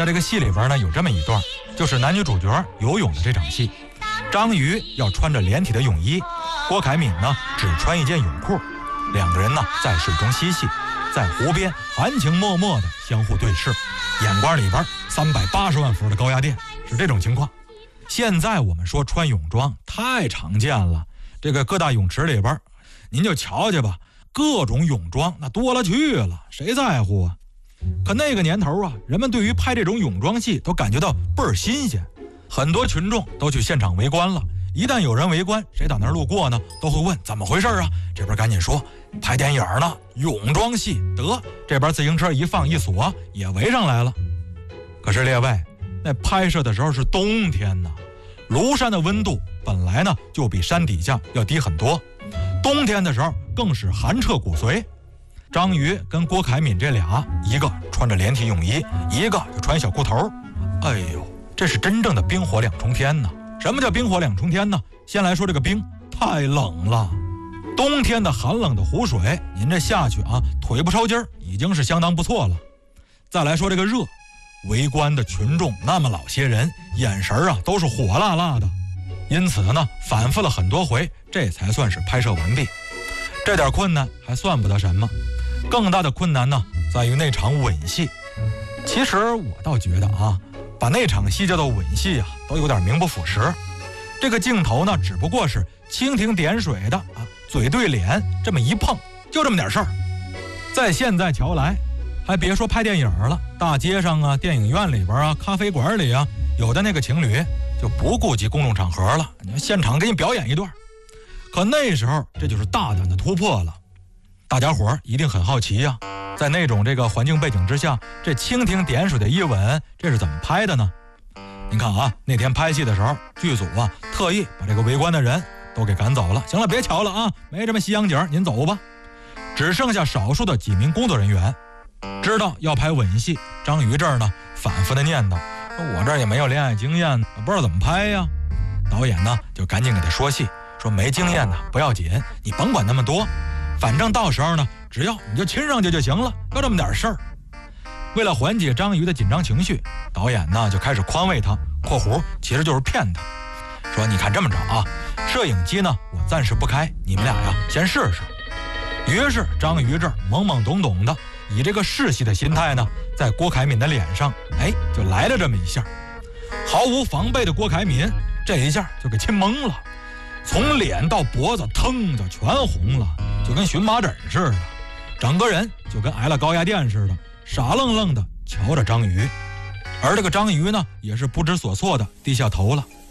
在这个戏里边呢，有这么一段，就是男女主角游泳的这场戏。张瑜要穿着连体的泳衣，郭凯敏呢只穿一件泳裤，两个人呢在水中嬉戏，在湖边含情脉脉的相互对视，眼光里边380万伏的高压电，是这种情况。现在我们说穿泳装太常见了，这个各大泳池里边您就瞧去吧，各种泳装那多了去了，谁在乎啊？可那个年头啊，人们对于拍这种泳装戏都感觉到倍儿新鲜，很多群众都去现场围观了。一旦有人围观，谁到那儿路过呢，都会问怎么回事啊？这边赶紧说拍电影呢，泳装戏。得，这边自行车一放一锁，也围上来了。可是列位，那拍摄的时候是冬天呢，庐山的温度本来呢就比山底下要低很多，冬天的时候更是寒彻骨髓。张瑜跟郭凯敏这俩，一个穿着连体泳衣，一个就穿小裤头。哎呦，这是真正的冰火两重天呢。什么叫冰火两重天呢？先来说这个冰，太冷了。冬天的寒冷的湖水，您这下去啊，腿不抽筋儿已经是相当不错了。再来说这个热，围观的群众那么老些人，眼神啊都是火辣辣的。因此呢，反复了很多回，这才算是拍摄完毕。这点困难还算不得什么，更大的困难呢，在于那场吻戏。其实我倒觉得啊，把那场戏叫做吻戏啊，都有点名不副实。这个镜头呢，只不过是蜻蜓点水的啊，嘴对脸这么一碰，就这么点事儿。在现在瞧来，还别说拍电影了，大街上啊、电影院里边啊、咖啡馆里啊，有的那个情侣就不顾及公众场合了，你现场给你表演一段。可那时候这就是大胆的突破了。大家伙一定很好奇呀，在那种这个环境背景之下，这蜻蜓点水的一吻，这是怎么拍的呢？您看啊，那天拍戏的时候，剧组啊特意把这个围观的人都给赶走了。行了，别瞧了啊，没这么西洋景，您走吧。只剩下少数的几名工作人员知道要拍吻戏。张瑜这儿呢反复的念叨，我这儿也没有恋爱经验，不知道怎么拍呀。导演呢就赶紧给他说戏，说没经验呢不要紧，你甭管那么多，反正到时候呢只要你就亲上去就行了，就这么点事儿。为了缓解张瑜的紧张情绪，导演呢就开始宽慰他（括弧其实就是骗他），说你看这么着啊，摄影机呢我暂时不开，你们俩呀先试试。于是张瑜这儿懵懵懂懂的，以这个试戏的心态呢，在郭凯敏的脸上就来了这么一下。毫无防备的郭凯敏这一下就给亲懵了，从脸到脖子腾就全红了，就跟荨麻疹似的，整个人就跟挨了高压电似的，傻愣愣的瞧着张瑜。而这个张瑜呢也是不知所措的低下头了。